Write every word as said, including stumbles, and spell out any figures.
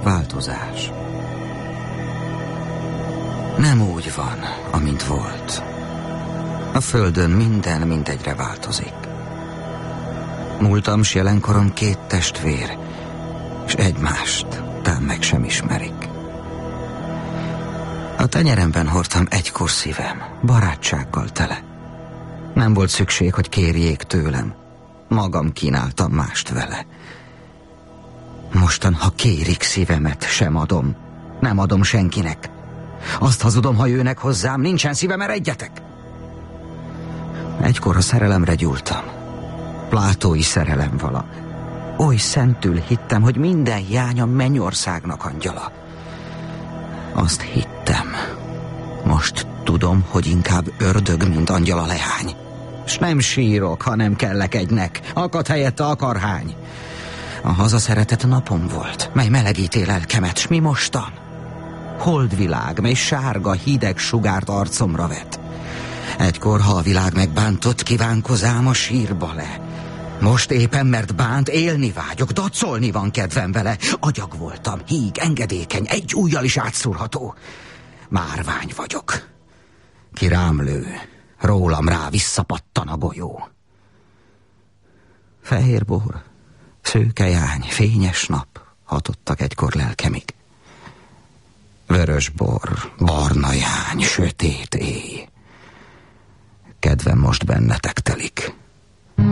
változás. Nem úgy van, amint volt. A földön minden mindegyre változik. Múltam s jelenkorom két testvér, és egymást tám meg sem ismerik. A tenyeremben hordtam egykor szívem, barátsággal tele. Nem volt szükség, hogy kérjék tőlem, magam kínáltam mást vele. Mostan, ha kérik szívemet, sem adom, nem adom senkinek. Azt hazudom, ha jönnek hozzám, nincsen szívem, eredjetek. Egykor a szerelemre gyúltam, plátói szerelem vala. Oly szentül hittem, hogy minden jány a mennyországnak angyala. Azt hittem. Most tudom, hogy inkább ördög, mint angyala leány. S nem sírok, ha nem kellek egynek, akad helyette akarhány. A hazaszeretet napom volt, mely melegíté lelkemet, s mi mostan? Holdvilág, mely sárga, hideg sugárt arcomra vet. Egykor, ha a világ megbántott, kívánkozám a sírba le. Most éppen, mert bánt, élni vágyok, dacolni van kedvem vele. Agyag voltam, híg, engedékeny, egy ujjal is átszúrható. Márvány vagyok. Ki rám lő, rólam rá visszapattan a golyó. Fehér bor, szőke jány, fényes nap hatottak egykor lelkemig. Vörös bor, barna jány, sötét éj. Kedvem most bennetek telik.